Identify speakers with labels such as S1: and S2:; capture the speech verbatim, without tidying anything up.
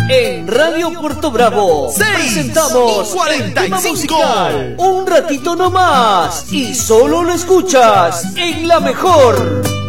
S1: En Radio Puerto Bravo presentamos el tema musical Un ratito nomás, y solo lo escuchas en La Mejor.